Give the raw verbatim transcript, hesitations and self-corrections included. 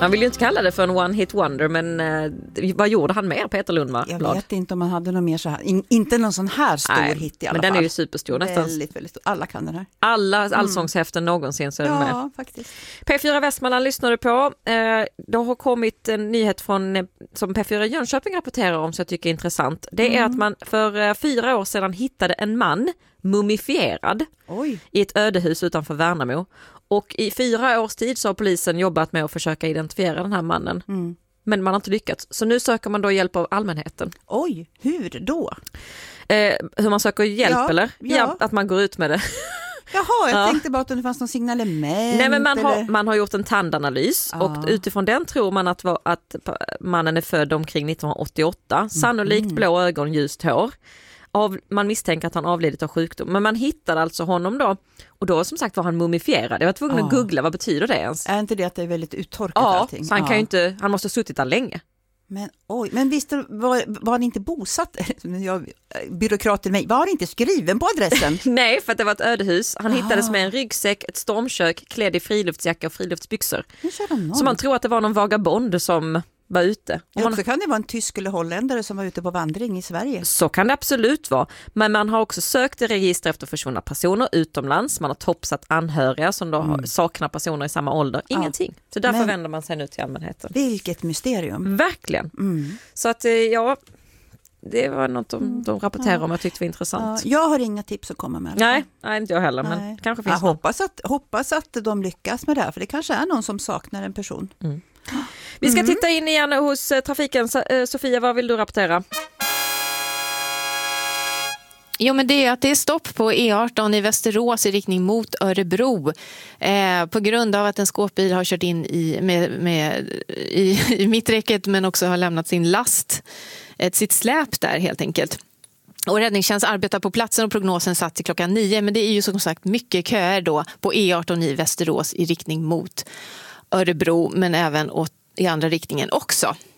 Man vill ju inte kalla det för en one hit wonder, men eh, vad gjorde han mer, Peter Lundvall? Jag vet inte om han hade någon mer så här, in, inte någon sån här stor Nej, hit i alla men fall. den är ju superstor nästan. Väldigt, väldigt stor. Alla kan den här. Alla allsångshäften mm. någonsin så är ja, den med. Ja, faktiskt. P fyra Västmanland lyssnar du på. Eh, det har kommit en nyhet från, eh, som P fyra Jönköping rapporterar om, så jag tycker är intressant. Det är Mm. att man för eh, fyra år sedan hittade en man mumifierad Oj. i ett ödehus utanför Värnamo. Och i fyra års tid så har polisen jobbat med att försöka identifiera den här mannen. Mm. Men man har inte lyckats. Så nu söker man då hjälp av allmänheten. Oj, hur då? Eh, hur man söker hjälp Ja, eller? ja. Ja, att man går ut med det. Jaha, jag Ja. tänkte bara att det fanns någon signalement. Nej, men man eller... har, man har gjort en tandanalys Ja. och utifrån den tror man att, att mannen är född omkring nittonhundraåttioåtta. Sannolikt Mm. blå ögon, ljust hår. Av, man misstänker att han avlidit av sjukdom. Men man hittade alltså honom då. Och då som sagt var han mumifierad. Jag var tvungen Ja. att googla, vad betyder det ens? Är inte det att det är väldigt uttorkat Ja, allting? så han, kan ju inte, han måste ha suttit där länge. Men, oj, men visst var, var han inte bosatt? Jag, byråkraten mig, var han inte skriven på adressen? Nej, för att det var ett ödehus. Han Ah. hittades med en ryggsäck, ett stormkök, klädd i friluftsjacka och friluftsbyxor. Nu kör de någon. Så man tror att det var någon vagabond som var ute. Och Ja, man, så kan det vara en tysk eller holländare som var ute på vandring i Sverige. så kan det absolut vara. Men man har också sökt i register efter försvunna personer utomlands. Man har topsat anhöriga som då mm. saknar personer i samma ålder. Ingenting. Så därför Men- vänder man sig nu till allmänheten. Vilket mysterium. Verkligen. Mm. Så att eh, ja, det var något de, de rapporterade om jag tyckte var intressant. Ja, jag har inga tips att komma med. Nej, nej, inte jag heller, men Nej. kanske Jag finns något. hoppas att, hoppas att de lyckas med det här, för det kanske är någon som saknar en person. Mm. Vi ska Mm. titta in igen hos eh, trafiken. Så, eh, Sofia, vad vill du rapportera? Jo, men det är att det är stopp på E arton i Västerås i riktning mot Örebro eh, på grund av att en skåpbil har kört in i, med, med, i, i mitträcket, men också har lämnat sin last, ett, sitt släp där helt enkelt. Och räddningstjänst arbetar på platsen och prognosen satt till klockan nio, men det är ju som sagt mycket köer då på E arton i Västerås i riktning mot Örebro, men även åt, i andra riktningen också.